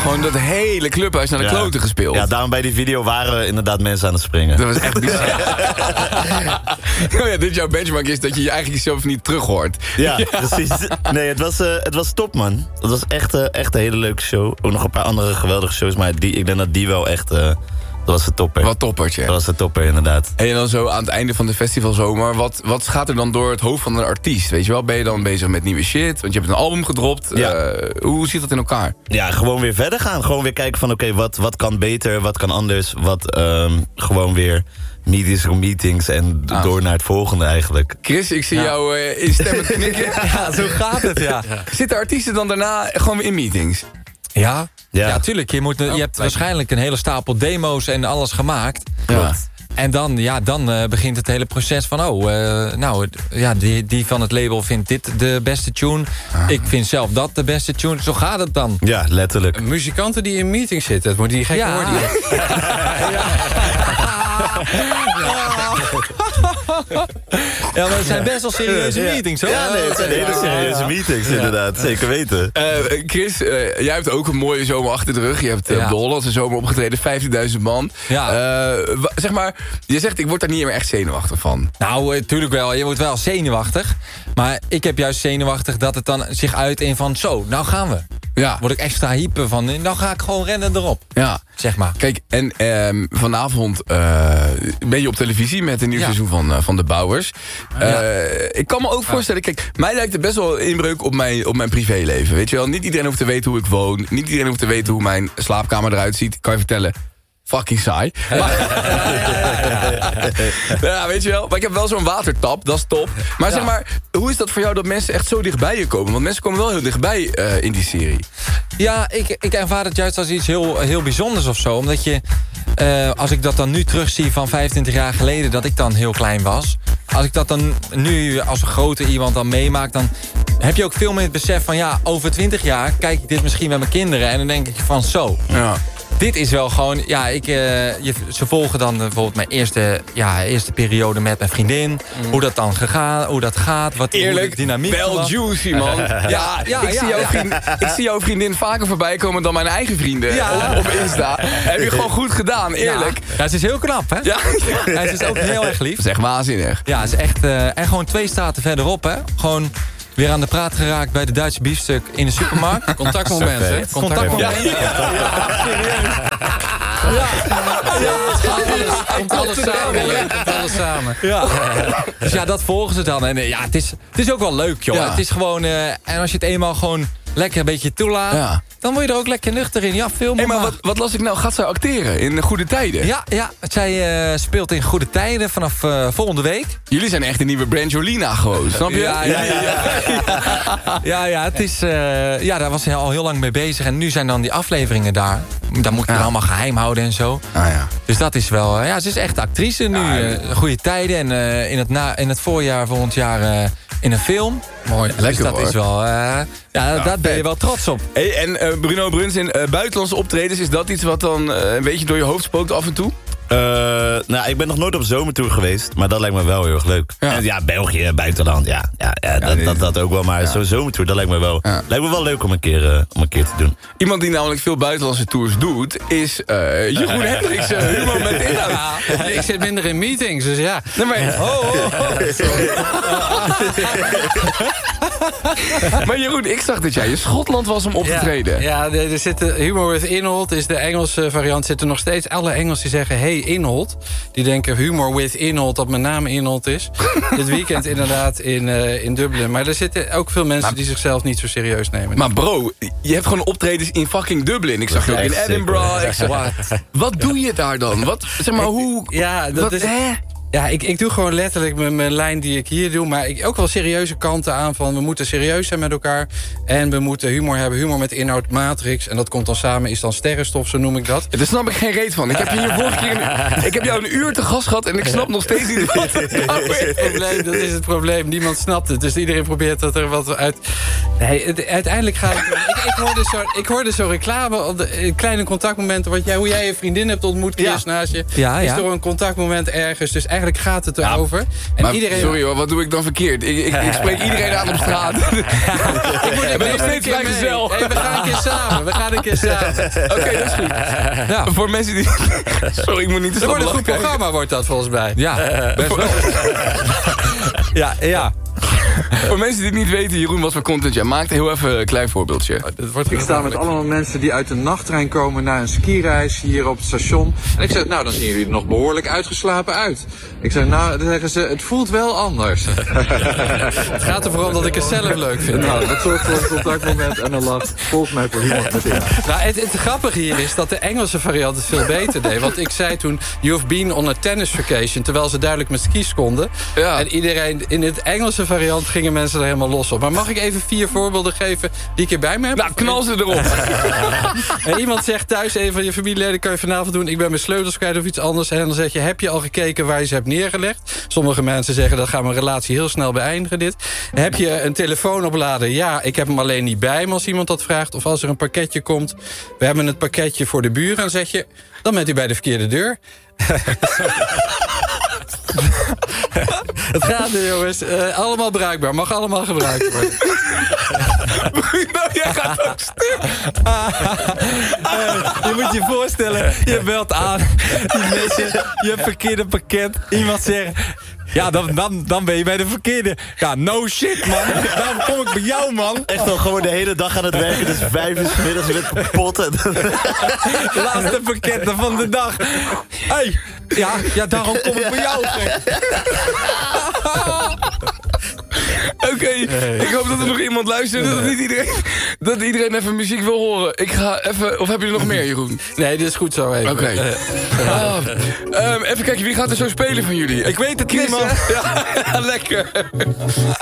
gewoon dat hele clubhuis naar de kloten gespeeld. Ja, daarom bij die video waren inderdaad mensen aan het springen. Dat was echt bizar. Dit jouw benchmark is dat je eigenlijk jezelf niet terug hoort. Ja, precies. Nee, het was top, man. Het was echt een hele leuke show. Ook nog een paar andere geweldige shows, maar ik denk dat die wel echt... dat was de topper. Wat toppertje. Dat was de topper, inderdaad. En dan zo aan het einde van de festivalzomer... Wat gaat er dan door het hoofd van een artiest? Weet je wel, ben je dan bezig met nieuwe shit? Want je hebt een album gedropt. Ja. Hoe zit dat in elkaar? Ja, gewoon weer verder gaan. Gewoon weer kijken van oké, wat kan beter, wat kan anders. Gewoon weer meetings en door naar het volgende eigenlijk. Chris, ik zie jou instemmend knikken. Ja, zo gaat het, ja. Zitten artiesten dan daarna gewoon weer in meetings? Ja, tuurlijk. Je hebt waarschijnlijk een hele stapel demo's en alles gemaakt. Ja. En dan begint het hele proces van... die van het label vindt dit de beste tune. Ik vind zelf dat de beste tune. Zo gaat het dan. Ja, letterlijk. Muzikanten die in meetings zitten, dat moet die gek worden. Ja, maar het zijn best wel serieuze meetings, hoor. Ja, nee, het zijn hele serieuze meetings, inderdaad. Zeker weten. Chris, jij hebt ook een mooie zomer achter de rug. Je hebt op de Hollandse zomer opgetreden, 15.000 man. Ja. Zeg maar, je zegt, ik word daar niet meer echt zenuwachtig van. Nou, tuurlijk wel. Je wordt wel zenuwachtig. Maar ik heb juist zenuwachtig dat het dan zich uit in van... Zo, nou gaan we. Ja. Word ik extra hyper van. Nou ga ik gewoon rennen erop. Ja. Zeg maar. Kijk, en vanavond ben je op televisie met een nieuw seizoen van De Bouwers. Ik kan me ook voorstellen, kijk, mij lijkt het best wel inbreuk op mijn privéleven. Weet je wel, niet iedereen hoeft te weten hoe ik woon. Niet iedereen hoeft te weten hoe mijn slaapkamer eruit ziet. Kan je vertellen, fucking saai. Ja, weet je wel. Maar ik heb wel zo'n watertap, dat is top. Maar zeg maar, hoe is dat voor jou dat mensen echt zo dichtbij je komen? Want mensen komen wel heel dichtbij in die serie. Ja, ik ervaar het juist als iets heel bijzonders of zo. Omdat je, als ik dat dan nu terugzie van 25 jaar geleden... dat ik dan heel klein was. Als ik dat dan nu als een grote iemand dan meemaak... dan heb je ook veel meer het besef van... ja, over 20 jaar kijk ik dit misschien met mijn kinderen... en dan denk ik van zo... Ja. Dit is wel gewoon... Ja, ze volgen dan bijvoorbeeld mijn eerste periode met mijn vriendin. Hoe dat dan hoe dat gaat. Hoe de dynamiek wel was. Juicy, man. Ik zie jouw vriendin vaker voorbij komen dan mijn eigen vrienden op Insta. Heb je gewoon goed gedaan, eerlijk. Ja, ze is heel knap, hè? Ja. En ze is ook heel erg lief. Dat is echt waanzinnig. Ja, ze is echt... en gewoon 2 straten verderop, hè? Gewoon... Weer aan de praat geraakt bij de Duitse biefstuk in de supermarkt. Contactmoment, hè? Contactmoment. Serieus. Komt alles samen. Ja. Dus ja, dat volgen ze dan. En het is ook wel leuk, joh. Ja. Het is gewoon... en als je het eenmaal gewoon lekker een beetje toelaat... dan word je er ook lekker nuchter in. Ja, filmen. Maar wat las ik nou? Gaat zij acteren in Goede Tijden? Ja. Zij speelt in Goede Tijden vanaf volgende week. Jullie zijn echt een nieuwe Brangelina gewoon, snap je? Ja, het is... daar was hij al heel lang mee bezig. En nu zijn dan die afleveringen daar. Dan moet ik het allemaal geheim houden en zo. Dus dat is wel... ze is echt actrice nu. Goede Tijden. En in het voorjaar volgend jaar... in een film. Mooi, lekker dus dat hoor. Is wel... daar ben je wel trots op. Hey, en Bruno Bruns in buitenlandse optredens... is dat iets wat dan een beetje door je hoofd spookt af en toe? Ik ben nog nooit op zomertour geweest. Maar dat lijkt me wel heel erg leuk. Ja. En België, buitenland. Dat ook wel. Maar zo'n zomertour, dat lijkt me wel, lijkt me wel leuk om een keer te doen. Iemand die namelijk veel buitenlandse tours doet... is Jeroen Hendricks, humor met inhoud. Ja, ik zit minder in meetings, dus ja. Nee, maar... Maar Jeroen, ik zag dat jij in Schotland was om op te treden. Ja, er zit Humor with Inholt, is de Engelse variant. Zitten nog steeds alle Engelsen die zeggen... Hey, Inholt. Die denken Humor with Inholt, dat mijn naam Inholt is. Dit weekend inderdaad in Dublin. Maar er zitten ook veel mensen die zichzelf niet zo serieus nemen. Maar bro, je hebt gewoon optredens in fucking Dublin. Ik zag je ook in Edinburgh. Wat doe je daar dan? Zeg maar, hoe... Ja, dat is... Ja, ik doe gewoon letterlijk mijn lijn die ik hier doe. Maar ik ook wel serieuze kanten aan van... we moeten serieus zijn met elkaar. En we moeten humor hebben. Humor met inhoud, matrix. En dat komt dan samen, is dan sterrenstof, zo noem ik dat. Daar snap ik geen reet van. Ik heb hier vorige keer... Ik heb jou een uur te gast gehad... en ik snap nog steeds niet wat dat is het probleem. Niemand snapt het. Dus iedereen probeert dat er wat uit... Nee, uiteindelijk gaat het... Ik hoorde zo reclame op de kleine contactmomenten... hoe jij je vriendin hebt ontmoet, Chris, naast je. Ja. Is door een contactmoment ergens. Dus eigenlijk eigenlijk gaat het erover. En Maar iedereen... sorry hoor, wat doe ik dan verkeerd? Ik spreek iedereen aan op straat. Ik ben nog steeds vrijgezel. Hey, we gaan een keer samen. Oké, dat is goed. Ja. Voor mensen die... Sorry, ik moet niet te Het wordt een snel goed programma, wordt dat volgens mij. Ja, best wel. ja. Voor mensen die het niet weten, Jeroen, wat voor content jij maakt, heel even een klein voorbeeldje. Ik sta met allemaal mensen die uit de nachttrein komen naar een skireis hier op het station. En ik zeg, nou, dan zien jullie er nog behoorlijk uitgeslapen uit. Ik zeg, nou, dan zeggen ze, het voelt wel anders. Het gaat er vooral om dat ik het zelf leuk vind. Nou, dat zorgt voor een contactmoment en dan lag volgens mij voor iemand meteen. Nou, het grappige hier is dat de Engelse variant het veel beter deed. Want ik zei toen, you've been on a tennis vacation, terwijl ze duidelijk met skis konden. Ja. En iedereen, in het Engelse variant gingen mensen er helemaal los op. Maar mag ik even 4 voorbeelden geven die ik hierbij me heb? Nou, knal ze erop. En iemand zegt thuis, een van je familieleden, kan je vanavond doen, ik ben mijn sleutels kwijt of iets anders. En dan zeg je, heb je al gekeken waar je ze hebt neergelegd? Sommige mensen zeggen, dat gaat mijn relatie heel snel beëindigen dit. Heb je een telefoon opladen? Ja, ik heb hem alleen niet bij me als iemand dat vraagt. Of als er een pakketje komt, we hebben het pakketje voor de buren. Dan zeg je, dan bent u bij de verkeerde deur. Het gaat nu, jongens. Allemaal bruikbaar. Mag allemaal gebruikt worden. Nou, jij gaat ook stuk. Je moet je voorstellen, je belt aan. Die mensen, je hebt verkeerde pakket. Iemand zegt... Ja, dan ben je bij de verkeerde. Ja, no shit, man. Daarom kom ik bij jou, man. Echt al gewoon de hele dag aan het werken. Dus 5 uur 's middags met potten. Laatste pakketten van de dag. Hey, ja, daarom kom ik bij jou. Oké, ik hoop dat er nog iemand luistert. Dat iedereen even muziek wil horen. Ik ga even... Of hebben jullie nog meer, Jeroen? Nee, dit is goed zo even. Oké. Even kijken, wie gaat er zo spelen van jullie? Ik weet het niet, man. Ja, lekker.